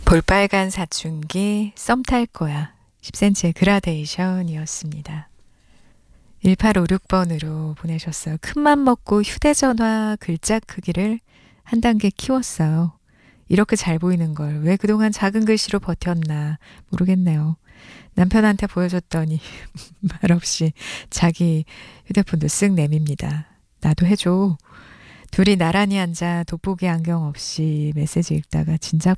볼빨간 사춘기 썸 탈 거야. 10cm의 그라데이션이었습니다. 1856번으로 보내셨어요. 큰맘 먹고 휴대전화 글자 크기를 한 단계 키웠어요. 이렇게 잘 보이는 걸 왜 그동안 작은 글씨로 버텼나 모르겠네요. 남편한테 보여줬더니 말없이 자기 휴대폰도 쓱 내밉니다. 나도 해줘. 둘이 나란히 앉아 돋보기 안경 없이 메시지 읽다가 진작